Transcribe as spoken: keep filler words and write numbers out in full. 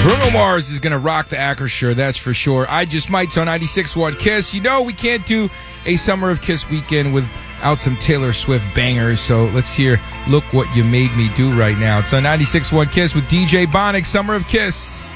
Bruno Mars is going to rock the Acrisure, that's for sure. I Just Might's on ninety-six point one Kiss. You know we can't do a Summer of Kiss weekend without some Taylor Swift bangers, so let's hear Look What You Made Me Do right now. It's on ninety-six point one Kiss with D J Bonic, Summer of Kiss.